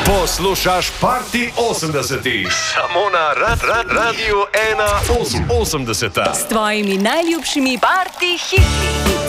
Poslušaš Party 80, samo na Radiju 1 80. S tvojimi najljubšimi party hiti.